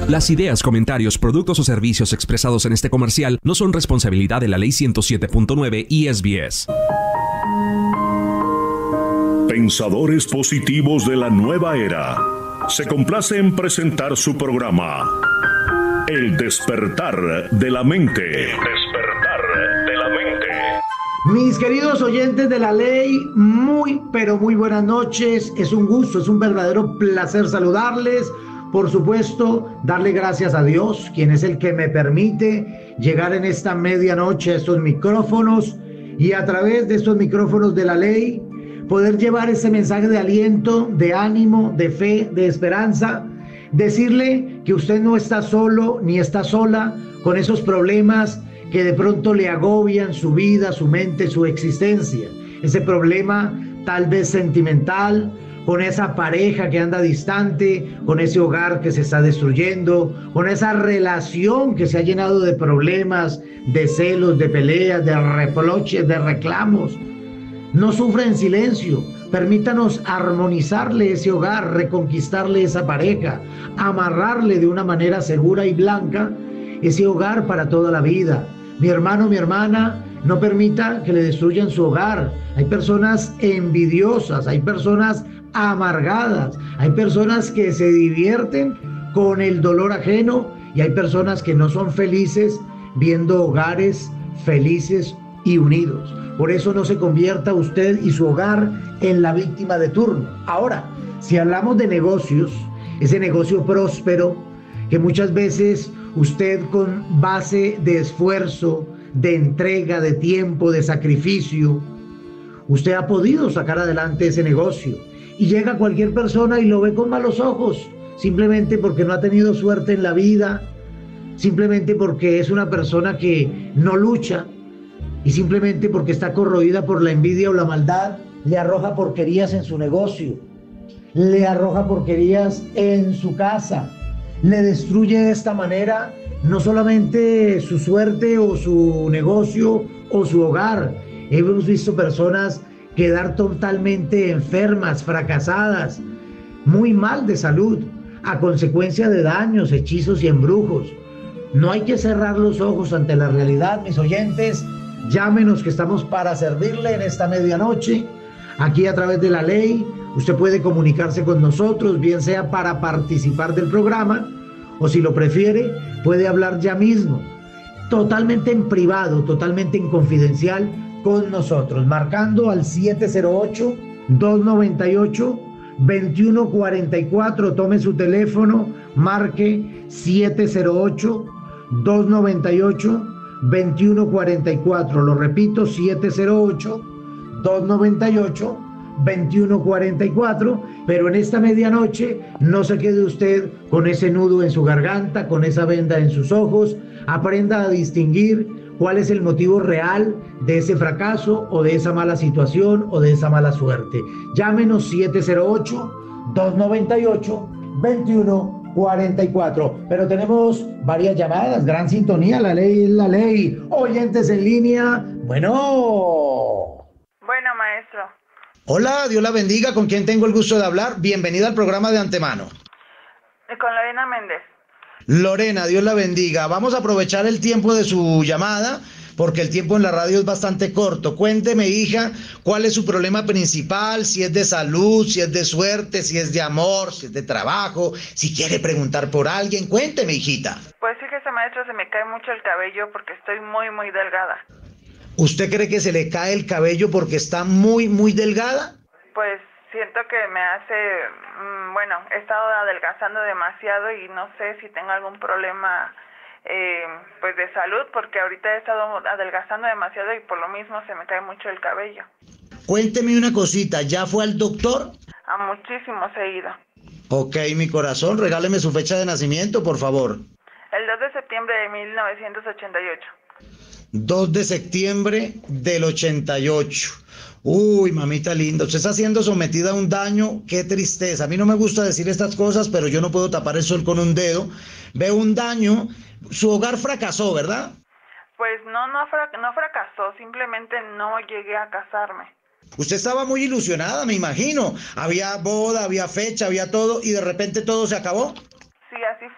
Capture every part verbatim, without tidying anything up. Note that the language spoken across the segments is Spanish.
Las ideas, comentarios, productos o servicios expresados en este comercial no son responsabilidad de la Ley ciento siete punto nueve y S B S. Pensadores positivos de la nueva era. Se complace en presentar su programa El despertar de la mente. El despertar de la mente. Mis queridos oyentes de la ley, muy pero muy buenas noches. Es un gusto, es un verdadero placer saludarles. Por supuesto, darle gracias a Dios, quien es el que me permite llegar en esta medianoche a estos micrófonos y a través de estos micrófonos de la ley poder llevar ese mensaje de aliento, de ánimo, de fe, de esperanza, decirle que usted no está solo ni está sola con esos problemas que de pronto le agobian su vida, su mente, su existencia. Ese problema tal vez sentimental, con esa pareja que anda distante, con ese hogar que se está destruyendo, con esa relación que se ha llenado de problemas, de celos, de peleas, de reproches, de reclamos. No sufra en silencio. Permítanos armonizarle ese hogar, reconquistarle esa pareja, amarrarle de una manera segura y blanca ese hogar para toda la vida. Mi hermano, mi hermana, no permita que le destruyan su hogar. Hay personas envidiosas, hay personas amargadas, hay personas que se divierten con el dolor ajeno y hay personas que no son felices viendo hogares felices y unidos. Por eso no se convierta usted y su hogar en la víctima de turno. Ahora, si hablamos de negocios, ese negocio próspero que muchas veces usted con base de esfuerzo, de entrega, de tiempo, de sacrificio, usted ha podido sacar adelante ese negocio. Y llega cualquier persona y lo ve con malos ojos, simplemente porque no ha tenido suerte en la vida, simplemente porque es una persona que no lucha y simplemente porque está corroída por la envidia o la maldad, le arroja porquerías en su negocio, le arroja porquerías en su casa, le destruye de esta manera no solamente su suerte o su negocio o su hogar. Hemos visto personas quedar totalmente enfermas, fracasadas, muy mal de salud, a consecuencia de daños, hechizos y embrujos. No hay que cerrar los ojos ante la realidad, mis oyentes. Llámenos que estamos para servirle en esta medianoche. Aquí a través de la ley, usted puede comunicarse con nosotros, bien sea para participar del programa, o si lo prefiere, puede hablar ya mismo, totalmente en privado, totalmente en confidencial, con nosotros, marcando al siete cero ocho, dos nueve ocho, dos uno cuatro cuatro. Tome su teléfono, marque siete cero ocho, dos nueve ocho, dos uno cuatro cuatro. Lo repito, siete cero ocho, dos nueve ocho, dos uno cuatro cuatro. Pero en esta medianoche no se quede usted con ese nudo en su garganta, con esa venda en sus ojos. Aprenda a distinguir cuál es el motivo real de ese fracaso o de esa mala situación o de esa mala suerte. Llámenos siete cero ocho, dos nueve ocho, dos uno cuatro cuatro. Pero tenemos varias llamadas, gran sintonía, la ley es la ley. Oyentes en línea, bueno. Bueno, maestro. Hola, Dios la bendiga, ¿con quién tengo el gusto de hablar? Bienvenida al programa de antemano. Con Lorena Méndez. Lorena, Dios la bendiga. Vamos a aprovechar el tiempo de su llamada, porque el tiempo en la radio es bastante corto. Cuénteme, hija, cuál es su problema principal, si es de salud, si es de suerte, si es de amor, si es de trabajo, si quiere preguntar por alguien. Cuénteme, hijita. Pues fíjese, maestro, se me cae mucho el cabello porque estoy muy, muy delgada. ¿Usted cree que se le cae el cabello porque está muy, muy delgada? Pues siento que me hace, mmm, bueno, he estado adelgazando demasiado y no sé si tengo algún problema eh, pues de salud, porque ahorita he estado adelgazando demasiado y por lo mismo se me cae mucho el cabello. Cuénteme una cosita, ¿ya fue al doctor? A muchísimos he ido. Ok, mi corazón, regáleme su fecha de nacimiento, por favor. El dos de septiembre de mil novecientos ochenta y ocho. dos de septiembre del ochenta y ocho. Uy, mamita linda, usted está siendo sometida a un daño, qué tristeza. A mí no me gusta decir estas cosas, pero yo no puedo tapar el sol con un dedo. Veo un daño, su hogar fracasó, ¿verdad? Pues no, no, fra- no fracasó, simplemente no llegué a casarme. Usted estaba muy ilusionada, me imagino. Había boda, había fecha, había todo, y de repente todo se acabó. Sí, así fue.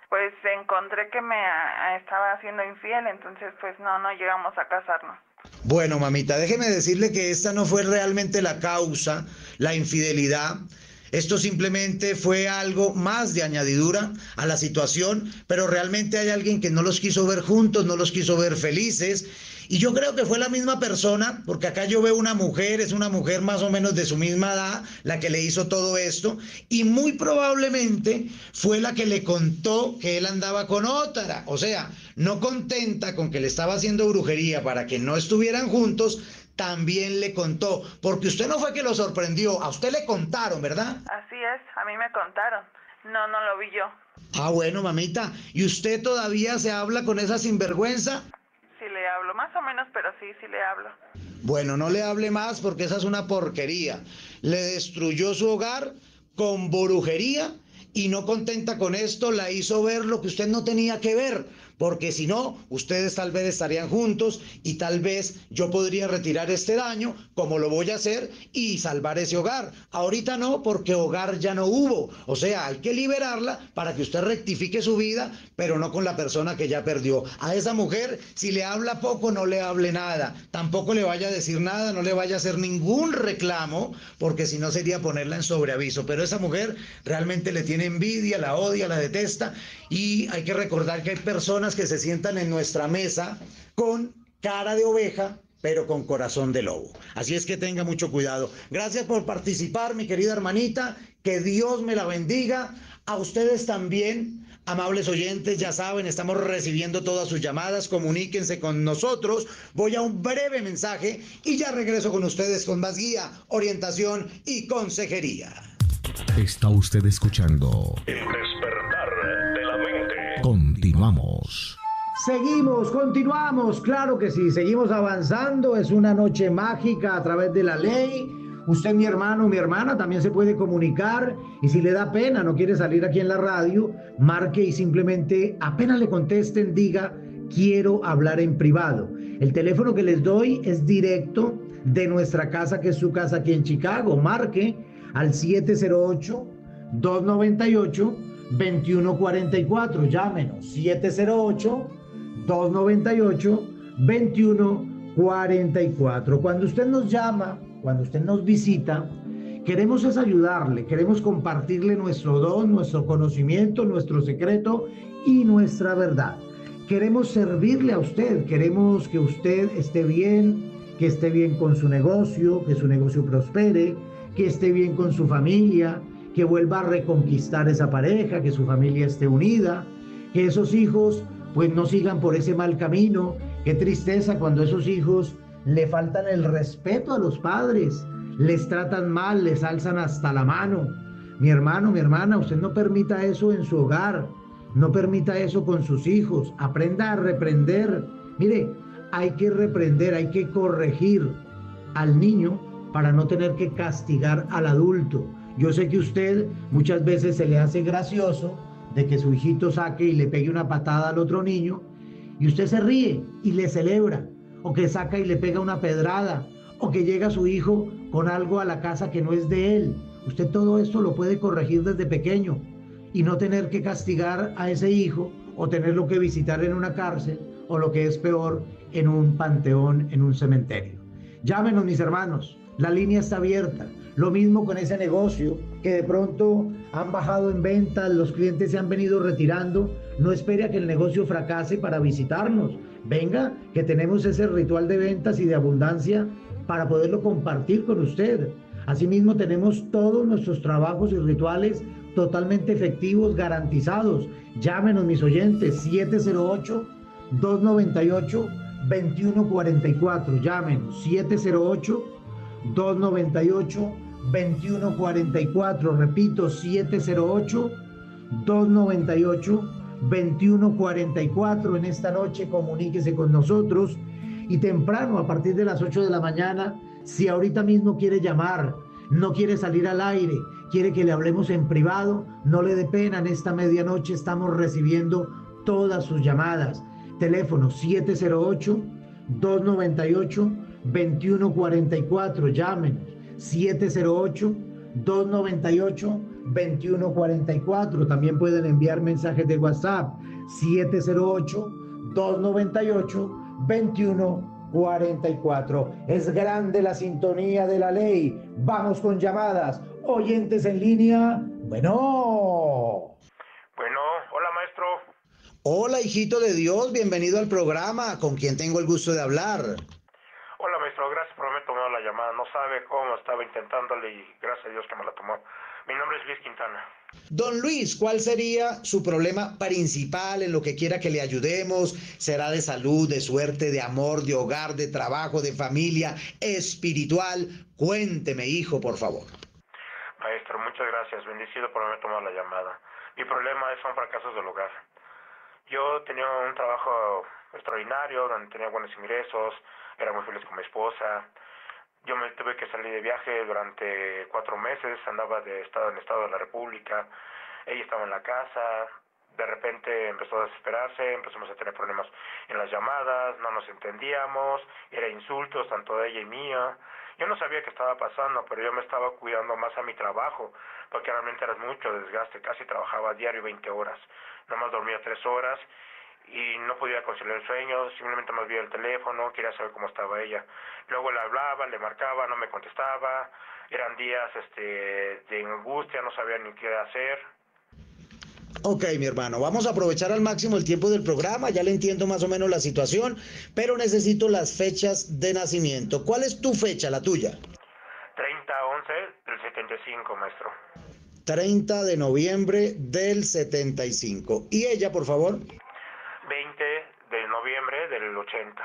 pues encontré que me a, estaba haciendo infiel, entonces pues no, no llegamos a casarnos. Bueno, mamita, déjeme decirle que esta no fue realmente la causa, la infidelidad. Esto simplemente fue algo más de añadidura a la situación, pero realmente hay alguien que no los quiso ver juntos, no los quiso ver felices. Y yo creo que fue la misma persona, porque acá yo veo una mujer, es una mujer más o menos de su misma edad, la que le hizo todo esto, y muy probablemente fue la que le contó que él andaba con otra. O sea, no contenta con que le estaba haciendo brujería para que no estuvieran juntos, también le contó, porque usted no fue que lo sorprendió, a usted le contaron, ¿verdad? Así es, a mí me contaron, no, no lo vi yo. Ah, bueno, mamita, ¿y usted todavía se habla con esa sinvergüenza? Sí le hablo, más o menos, pero sí, sí le hablo. Bueno, no le hable más porque esa es una porquería. Le destruyó su hogar con brujería y no contenta con esto, la hizo ver lo que usted no tenía que ver. Porque si no, ustedes tal vez estarían juntos y tal vez yo podría retirar este daño, como lo voy a hacer, y salvar ese hogar. Ahorita no, porque hogar ya no hubo. O sea, hay que liberarla para que usted rectifique su vida, pero no con la persona que ya perdió. A esa mujer, si le habla poco, no le hable nada. Tampoco le vaya a decir nada, no le vaya a hacer ningún reclamo, porque si no sería ponerla en sobreaviso. Pero esa mujer realmente le tiene envidia, la odia, la detesta, y hay que recordar que hay personas que se sientan en nuestra mesa con cara de oveja, pero con corazón de lobo. Así es que tenga mucho cuidado. Gracias por participar, mi querida hermanita. Que Dios me la bendiga. A ustedes también, amables oyentes, ya saben, estamos recibiendo todas sus llamadas. Comuníquense con nosotros. Voy a un breve mensaje y ya regreso con ustedes con más guía, orientación y consejería. Está usted escuchando El despertar de la mente. Continuamos. Seguimos, continuamos, claro que sí, seguimos avanzando. Es una noche mágica a través de la ley. Usted, mi hermano, mi hermana, también se puede comunicar, y si le da pena, no quiere salir aquí en la radio, marque y simplemente apenas le contesten, diga: quiero hablar en privado. El teléfono que les doy es directo de nuestra casa, que es su casa aquí en Chicago. Marque al siete cero ocho, dos nueve ocho, dos uno cuatro cuatro. Llámenos siete cero ocho, dos nueve ocho, dos uno cuatro cuatro. Cuando usted nos llama, cuando usted nos visita, queremos es ayudarle, queremos compartirle nuestro don, nuestro conocimiento, nuestro secreto y nuestra verdad. Queremos servirle a usted, queremos que usted esté bien, que esté bien con su negocio, que su negocio prospere, que esté bien con su familia, que vuelva a reconquistar esa pareja, que su familia esté unida, que esos hijos pues no sigan por ese mal camino. Qué tristeza cuando esos hijos le faltan el respeto a los padres, les tratan mal, les alzan hasta la mano. Mi hermano, mi hermana, usted no permita eso en su hogar, no permita eso con sus hijos. Aprenda a reprender. Mire, hay que reprender, hay que corregir al niño para no tener que castigar al adulto. Yo sé que usted muchas veces se le hace gracioso de que su hijito saque y le pegue una patada al otro niño, y usted se ríe y le celebra, o que saca y le pega una pedrada, o que llega su hijo con algo a la casa que no es de él. Usted todo esto lo puede corregir desde pequeño y no tener que castigar a ese hijo, o tenerlo que visitar en una cárcel, o lo que es peor, en un panteón, en un cementerio. Llámenos, mis hermanos, la línea está abierta. Lo mismo con ese negocio que de pronto han bajado en ventas, los clientes se han venido retirando. No espere a que el negocio fracase para visitarnos. Venga, que tenemos ese ritual de ventas y de abundancia para poderlo compartir con usted. Asimismo, tenemos todos nuestros trabajos y rituales totalmente efectivos, garantizados. Llámenos, mis oyentes, siete cero ocho, dos nueve ocho, dos uno cuatro cuatro. Llámenos, siete cero ocho, dos nueve ocho, dos uno cuatro cuatro. Repito, siete cero ocho, dos nueve ocho, dos uno cuatro cuatro. En esta noche comuníquese con nosotros, y temprano, a partir de las ocho de la mañana, si ahorita mismo quiere llamar, no quiere salir al aire, quiere que le hablemos en privado, no le dé pena. En esta medianoche estamos recibiendo todas sus llamadas. Teléfono siete cero ocho, dos nueve ocho, dos uno cuatro cuatro. Llámenos siete cero ocho, dos nueve ocho, dos uno cuatro cuatro. También pueden enviar mensajes de WhatsApp siete cero ocho, dos nueve ocho, dos uno cuatro cuatro. Es grande la sintonía de la ley. Vamos con llamadas. Oyentes en línea. Bueno. Bueno, hola maestro. Hola, hijito de Dios, bienvenido al programa. ¿Con quién tengo el gusto de hablar? Hola maestro, gracias por haberme tomado la llamada. No sabe cómo estaba intentándole y gracias a Dios que me la tomó. Mi nombre es Luis Quintana. Don Luis, ¿cuál sería su problema principal en lo que quiera que le ayudemos? ¿Será de salud, de suerte, de amor, de hogar, de trabajo, de familia, espiritual? Cuénteme, hijo, por favor. Maestro, muchas gracias. Bendecido por haberme tomado la llamada. Mi problema son fracasos del hogar. Yo tenía un trabajo extraordinario donde tenía buenos ingresos, era muy feliz con mi esposa. Yo me tuve que salir de viaje durante cuatro meses, andaba de estado en estado de la República. Ella estaba en la casa, de repente empezó a desesperarse, empezamos a tener problemas en las llamadas, no nos entendíamos, era insultos tanto de ella y mía. Yo no sabía qué estaba pasando, pero yo me estaba cuidando más a mi trabajo, porque realmente era mucho desgaste, casi trabajaba diario veinte horas, nomás dormía tres horas y no podía conciliar el sueño, simplemente más veía el teléfono, quería saber cómo estaba ella. Luego le hablaba, le marcaba, no me contestaba, eran días este, de angustia, no sabía ni qué hacer. Ok, mi hermano, vamos a aprovechar al máximo el tiempo del programa, ya le entiendo más o menos la situación, pero necesito las fechas de nacimiento. ¿Cuál es tu fecha, la tuya? treinta once del setenta y cinco, maestro. treinta de noviembre del setenta y cinco. ¿Y ella, por favor? veinte de noviembre del ochenta.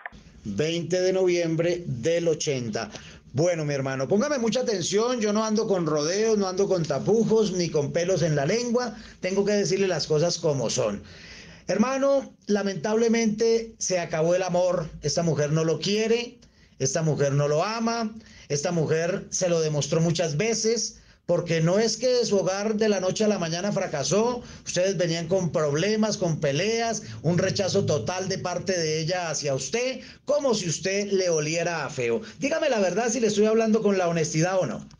veinte de noviembre del ochenta. Bueno, mi hermano, póngame mucha atención, yo no ando con rodeos, no ando con tapujos, ni con pelos en la lengua, tengo que decirle las cosas como son. Hermano, lamentablemente se acabó el amor, esta mujer no lo quiere, esta mujer no lo ama, esta mujer se lo demostró muchas veces, porque no es que su hogar de la noche a la mañana fracasó, ustedes venían con problemas, con peleas, un rechazo total de parte de ella hacia usted, como si usted le oliera a feo. Dígame la verdad si le estoy hablando con la honestidad o no.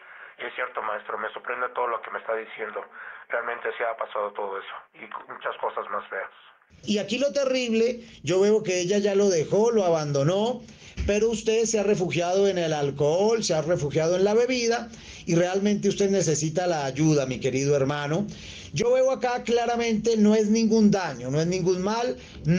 Es cierto, maestro, me sorprende todo lo que me está diciendo. Realmente se ha pasado todo eso y muchas cosas más feas. Y aquí lo terrible, yo veo que ella ya lo dejó, lo abandonó, pero usted se ha refugiado en el alcohol, se ha refugiado en la bebida y realmente usted necesita la ayuda, mi querido hermano. Yo veo acá claramente no es ningún daño, no es ningún mal,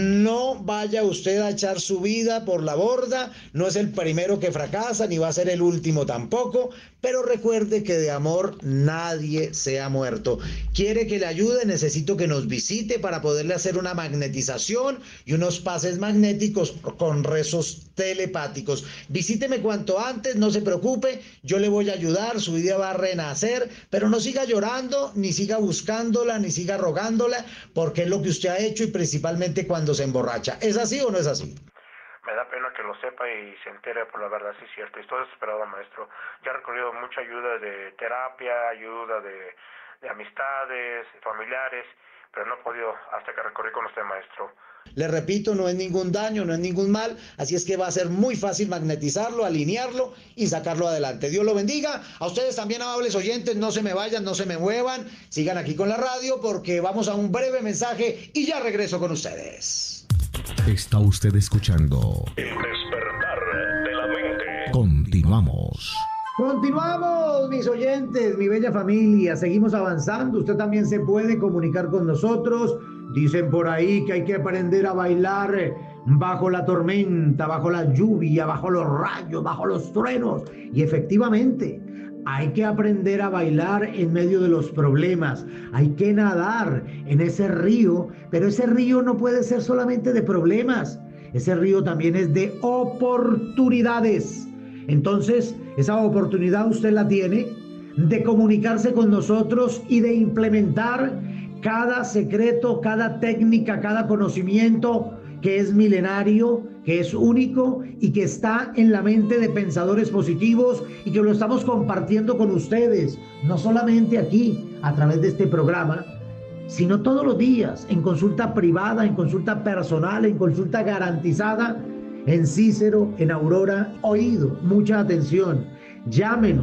no vaya usted a echar su vida por la borda, no es el primero que fracasa ni va a ser el último tampoco, pero recuerde que de amor nadie se ha muerto. ¿Quiere que le ayude? Necesito que nos visite para poderle hacer una magnetización y unos pases magnéticos con rezos telepáticos. Visíteme cuanto antes, no se preocupe, yo le voy a ayudar, su vida va a renacer, pero no siga llorando, ni siga buscándola, ni siga rogándola, porque es lo que usted ha hecho y principalmente cuando se emborracha. ¿Es así o no es así? Me da pena que lo sepa y se entere, por la verdad sí es cierto. Estoy desesperado, maestro. Ya he recorrido mucha ayuda de terapia, ayuda de, de amistades, familiares, pero no he podido hasta que recorrí con usted, maestro. Le repito, no es ningún daño, no es ningún mal, así es que va a ser muy fácil magnetizarlo, alinearlo y sacarlo adelante. Dios lo bendiga. A ustedes también, amables oyentes, no se me vayan, no se me muevan, sigan aquí con la radio porque vamos a un breve mensaje y ya regreso con ustedes. Está usted escuchando El despertar de la mente. Continuamos. Continuamos, mis oyentes, mi bella familia, seguimos avanzando, usted también se puede comunicar con nosotros. Dicen por ahí que hay que aprender a bailar bajo la tormenta, bajo la lluvia, bajo los rayos, bajo los truenos. Y efectivamente, hay que aprender a bailar en medio de los problemas. Hay que nadar en ese río, pero ese río no puede ser solamente de problemas. Ese río también es de oportunidades. Entonces, esa oportunidad usted la tiene de comunicarse con nosotros y de implementar cada secreto, cada técnica, cada conocimiento que es milenario, que es único y que está en la mente de pensadores positivos y que lo estamos compartiendo con ustedes, no solamente aquí a través de este programa, sino todos los días en consulta privada, en consulta personal, en consulta garantizada, en Cícero, en Aurora. Oído, mucha atención, llámenos.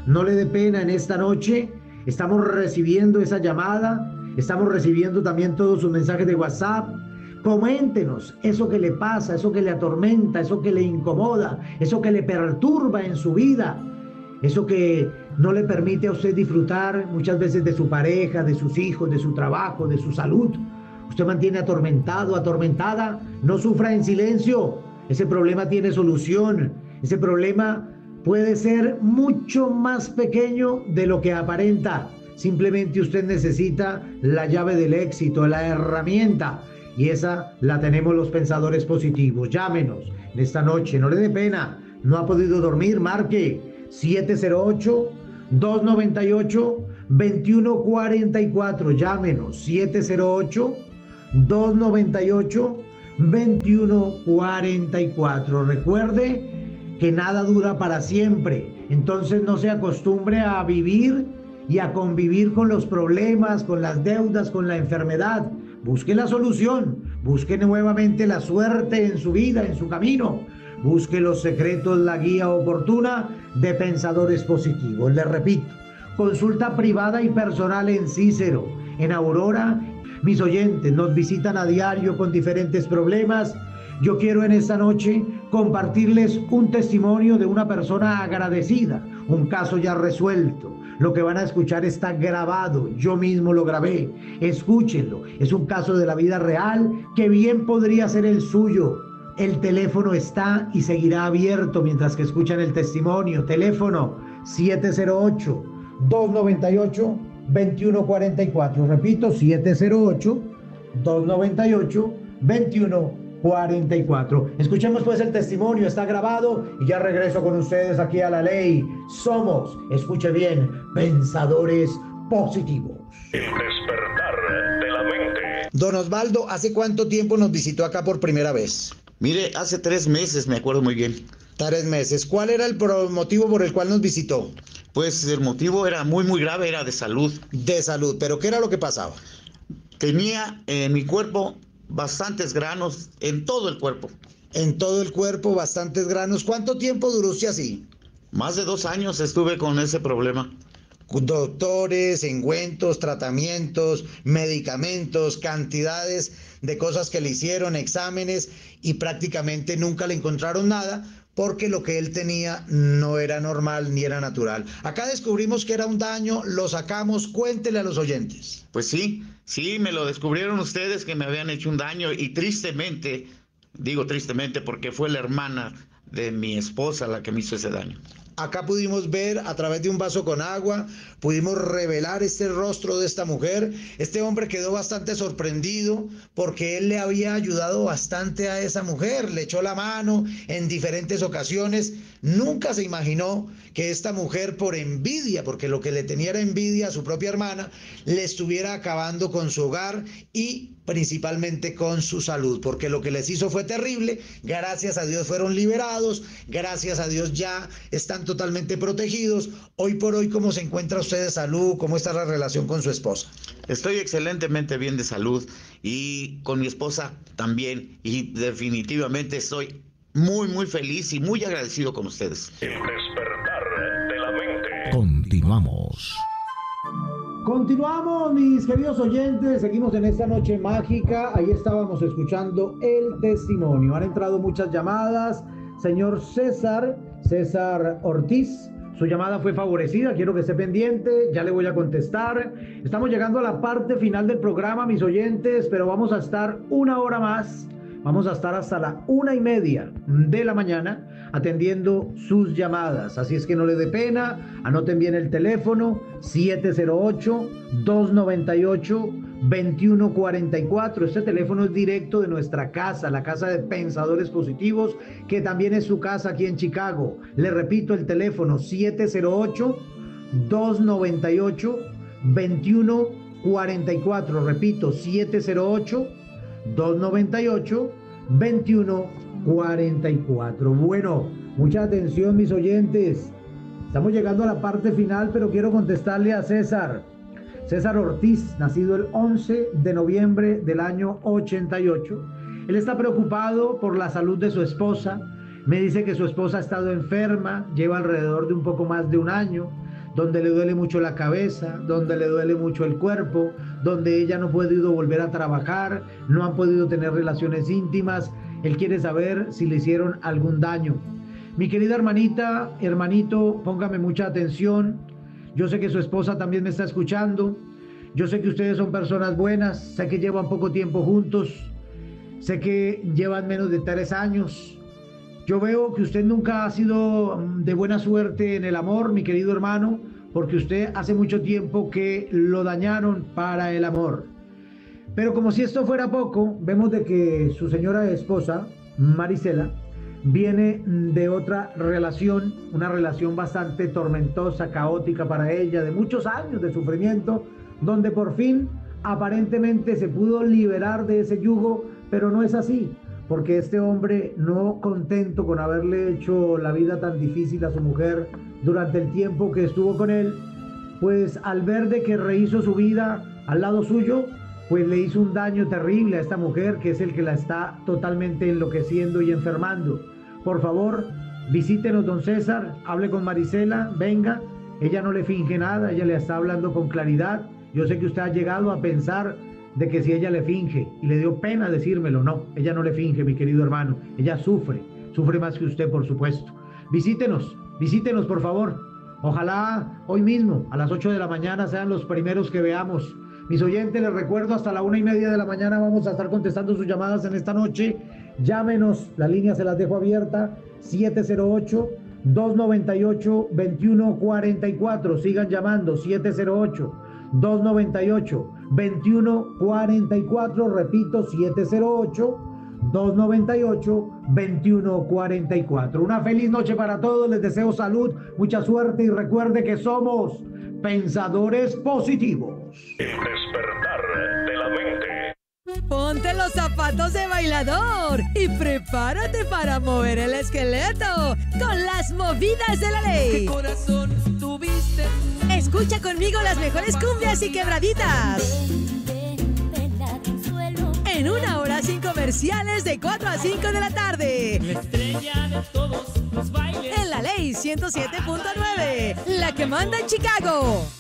no le dé pena en esta noche. Estamos recibiendo esa llamada, estamos recibiendo también todos sus mensajes de WhatsApp. Coméntenos eso que le pasa, eso que le atormenta, eso que le incomoda, eso que le perturba en su vida, eso que no le permite a usted disfrutar muchas veces de su pareja, de sus hijos, de su trabajo, de su salud. Usted mantiene atormentado, atormentada, no sufra en silencio. Ese problema tiene solución. Ese problema puede ser mucho más pequeño de lo que aparenta. Simplemente usted necesita la llave del éxito, la herramienta. Y esa la tenemos los pensadores positivos. Llámenos en esta noche, no le dé pena. No ha podido dormir, marque siete cero ocho, dos nueve ocho, dos uno cuatro cuatro. Llámenos siete cero ocho, dos nueve ocho, dos uno cuatro cuatro. Recuerde que nada dura para siempre. Entonces no se acostumbre a vivir y a convivir con los problemas, con las deudas, con la enfermedad. Busque la solución, busque nuevamente la suerte en su vida, en su camino. Busque los secretos, la guía oportuna de pensadores positivos. Les repito, consulta privada y personal en Cícero, en Aurora. Mis oyentes nos visitan a diario con diferentes problemas. Yo quiero en esta noche compartirles un testimonio de una persona agradecida, un caso ya resuelto. Lo que van a escuchar está grabado, yo mismo lo grabé. Escúchenlo, es un caso de la vida real que bien podría ser el suyo. El teléfono está y seguirá abierto mientras que escuchan el testimonio. Teléfono siete cero ocho, dos nueve ocho, dos uno cuatro cuatro. Repito, siete cero ocho, dos nueve ocho, dos uno cuatro cuatro. Escuchemos pues el testimonio, está grabado y ya regreso con ustedes aquí a La Ley. Somos, escuche bien, pensadores positivos. El despertar de la mente. Don Osvaldo, ¿hace cuánto tiempo nos visitó acá por primera vez? Mire, hace tres meses, me acuerdo muy bien. Tres meses. ¿Cuál era el motivo por el cual nos visitó? Pues el motivo era muy, muy grave, era de salud. De salud, ¿pero qué era lo que pasaba? Tenía en mi cuerpo bastantes granos, en todo el cuerpo. En todo el cuerpo, bastantes granos. ¿Cuánto tiempo duró usted así? Más de dos años estuve con ese problema. Doctores, ungüentos, tratamientos, medicamentos, cantidades de cosas que le hicieron, exámenes, y prácticamente nunca le encontraron nada porque lo que él tenía no era normal ni era natural. Acá descubrimos que era un daño, lo sacamos, cuéntele a los oyentes. Pues sí, sí, me lo descubrieron ustedes que me habían hecho un daño y tristemente, digo tristemente porque fue la hermana de mi esposa la que me hizo ese daño. Acá pudimos ver a través de un vaso con agua, pudimos revelar este rostro de esta mujer. Este hombre quedó bastante sorprendido porque él le había ayudado bastante a esa mujer, le echó la mano en diferentes ocasiones. Nunca se imaginó que esta mujer, por envidia, porque lo que le tenía era envidia a su propia hermana, le estuviera acabando con su hogar y principalmente con su salud, porque lo que les hizo fue terrible. Gracias a Dios fueron liberados, gracias a Dios ya están totalmente protegidos. Hoy por hoy, ¿cómo se encuentra usted de salud? ¿Cómo está la relación con su esposa? Estoy excelentemente bien de salud y con mi esposa también, y definitivamente estoy muy, muy feliz y muy agradecido con ustedes. El despertar de la mente. Continuamos. Continuamos, mis queridos oyentes, seguimos en esta noche mágica. Ahí estábamos escuchando el testimonio. Han entrado muchas llamadas. Señor César, César Ortiz, su llamada fue favorecida, quiero que esté pendiente, ya le voy a contestar. Estamos llegando a la parte final del programa, mis oyentes, pero vamos a estar una hora más. Vamos a estar hasta la una y media de la mañana atendiendo sus llamadas. Así es que no le dé pena, anoten bien el teléfono siete cero ocho, dos nueve ocho, dos uno cuatro cuatro. Este teléfono es directo de nuestra casa, la casa de Pensadores Positivos, que también es su casa aquí en Chicago. Le repito el teléfono siete cero ocho, dos nueve ocho, dos uno cuatro cuatro. Repito, siete cero ocho, dos nueve ocho, dos uno cuatro cuatro. Bueno, mucha atención, mis oyentes. Estamos llegando a la parte final, pero quiero contestarle a César. César Ortiz, nacido el once de noviembre del año ochenta y ocho. Él está preocupado por la salud de su esposa. Me dice que su esposa ha estado enferma, lleva alrededor de un poco más de un año. donde le duele mucho la cabeza, donde le duele mucho el cuerpo, donde ella no ha podido volver a trabajar, no han podido tener relaciones íntimas. Él quiere saber si le hicieron algún daño. Mi querida hermanita, hermanito, póngame mucha atención. Yo sé que su esposa también me está escuchando. Yo sé que ustedes son personas buenas, sé que llevan poco tiempo juntos, sé que llevan menos de tres años. Yo veo que usted nunca ha sido de buena suerte en el amor, mi querido hermano, porque usted hace mucho tiempo que lo dañaron para el amor. Pero como si esto fuera poco, vemos de que su señora esposa, Marisela, viene de otra relación, una relación bastante tormentosa, caótica para ella, de muchos años de sufrimiento, donde por fin aparentemente se pudo liberar de ese yugo, pero no es así. Porque este hombre, no contento con haberle hecho la vida tan difícil a su mujer durante el tiempo que estuvo con él, pues al ver de que rehizo su vida al lado suyo, pues le hizo un daño terrible a esta mujer, que es el que la está totalmente enloqueciendo y enfermando. Por favor, visítenos, don César, hable con Marisela, venga, ella no le finge nada, ella le está hablando con claridad. Yo sé que usted ha llegado a pensar de que si ella le finge, y le dio pena decírmelo, no, ella no le finge, mi querido hermano, ella sufre, sufre más que usted, por supuesto. Visítenos, visítenos, por favor. Ojalá hoy mismo, a las ocho de la mañana, sean los primeros que veamos. Mis oyentes, les recuerdo, hasta la una y media de la mañana vamos a estar contestando sus llamadas en esta noche. Llámenos, la línea se las dejo abierta, siete cero ocho, dos nueve ocho, dos uno cuatro cuatro. Sigan llamando, siete cero ocho, dos nueve ocho, dos uno cuatro cuatro, repito, siete cero ocho, dos nueve ocho, dos uno cuatro cuatro. Una feliz noche para todos, les deseo salud, mucha suerte y recuerde que somos pensadores positivos. El despertar de la mente. Ponte los zapatos de bailador y prepárate para mover el esqueleto con las movidas de la ley. ¿Qué corazón tuviste? Escucha conmigo las mejores cumbias y quebraditas. En una hora sin comerciales de cuatro a cinco de la tarde. La estrella de todos los bailes. En la ley ciento siete punto nueve, la que manda en Chicago.